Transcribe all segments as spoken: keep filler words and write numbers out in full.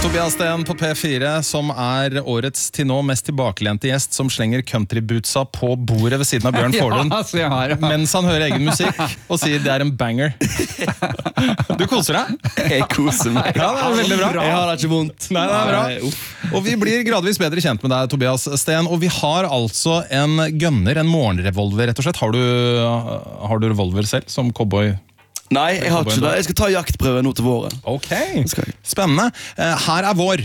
Tobias Sten på P fire, som er årets til nå mest tilbakelente gjest, som slenger countrybootsa på bordet ved siden av Bjørn Forlund, Ja, se her, ja. mens han hører egen musikk og sier det er en banger. Du koser deg? Jeg koser meg. Ja, det er veldig bra. Jeg har det ikke vondt. Nei, det er bra. Nei, uff. Og vi blir gradvis bedre kjent med deg, Tobias Sten, og vi har altså en gunner, en morgenrevolver, rett og slett. Har du, har du revolver selv, som cowboy? Nei, jeg har ikke det. Jeg skal ta jaktprøve nå til våren. Ok, skal jeg. spennende. Eh, Her er vår,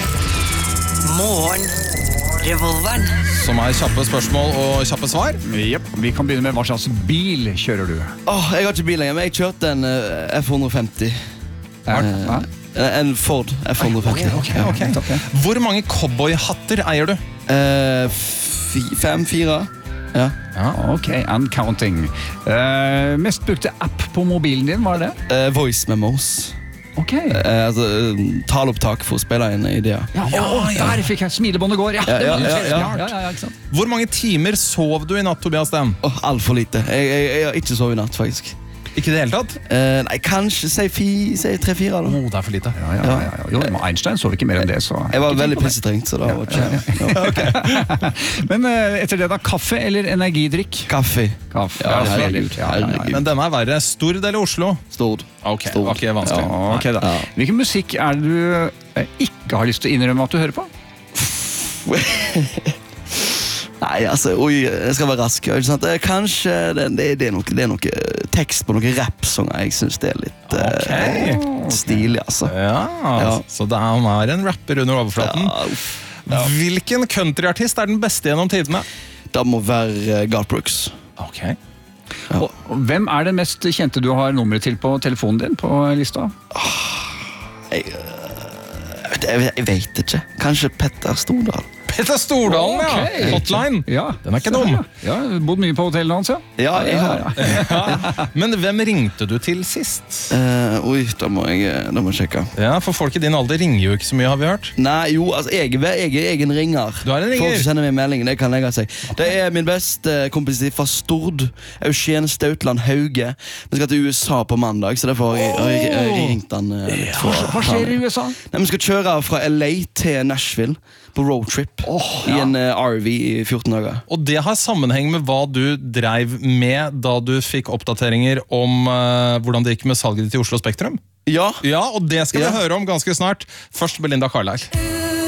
Morgenrevolveren. som er kjappe spørsmål og kjappe svar. Jep, vi kan begynne med hva slags bil kjører du? Åh, jeg har ikke bil lenger, men jeg kjørte en eh, F one femti. Ja, ja. Eh, En Ford F one femti. Ok, ok. Hvor mange cowboyhatter eier du? Eh, fi, fem, fire. Ja. Ok, and counting. Eh, mest brukte app på mobilen din, var det? Eh, voice memos. Ok. Eh, altså, eh, taleopptak for å spille inn ideer. Ja, ja, der fikk jeg smilebåndet går. Ja, Ja, det ja, var ja, ja, ja. ja, ja, ikke sant? Hvor mange timer sov du i natt, Tobias Sten? Åh, alt for lite. Jeg, jeg, jeg har ikke sovet i natt, faktisk. Ikke det hele tatt? Eh, nei, kanskje si, fi, si tre-fire da. Å, det er for lite. Ja, ja, ja, ja. Jo, men Einstein sov ikke mer enn det, så... Jeg var veldig pissetrengt, så da var ikke... Ja. Men eh, etter det da, kaffe eller energidrikk? Kaffe. Kaffe, Ja, det er herregud, lurt. Ja, ja, ja. herregud. Men denne er verre. Stord eller Oslo? Stord. Ok, Stord. var ikke vanskelig. Ja, ok da. Ja. Hvilken musikk er det du eh, ikke har lyst til å innrømme at du hører på? Nei, altså, oi, jeg skal være rask. Ikke sant? Eh, Kanskje det, det, det, er noe, det er noe tekst på noen rap-sanger. Jeg synes det er litt eh, stilig, altså. Ja, Ja. så det er, han er en rapper under overflaten. Ja, uff. Hvilken countryartist er den beste gjennom tidene? Det må være eh, Garth Brooks. Ok. Og, og hvem er det mest kjente du har nummeret til på telefonen din på lista? Jeg, eh, jeg, vet- jeg, vet- jeg vet ikke. Kanskje Petter Stordal. Petter Stordalen, Ok. ja. Hotline. Ja, Den er ikke så, dum. Ja, ja, bodd mye på hotellet hans, ja. Ja, jeg har det. Ja. Men hvem ringte du til sist? Eh, oi, da må jeg, eh, da må jeg sjekke. Ja, for folk i din alder ringer jo ikke så mye, har vi hørt. Nei, jo, altså, jeg, er- jeg er egen ringer. Du er en ringer? Folk som sender meg melding, det kan legge seg. Det er min beste kompis fra Stord, Eugen Stautland Hauge. Vi skal til U S A på mandag, så derfor har jeg, har jeg, har jeg ringt han. eh, litt for å Hva ta skjer han. i U S A? Nei, vi skal kjøre fra L A til Nashville på roadtrip i en eh, R V i fjorten dager. Og det har sammenheng med hva du dreiv med da du fikk oppdateringer om eh, hvordan det gikk med salget ditt i Oslo Spektrum. Ja, Ja, og det skal Ja. vi høre om ganske snart. Først Belinda Carlisle.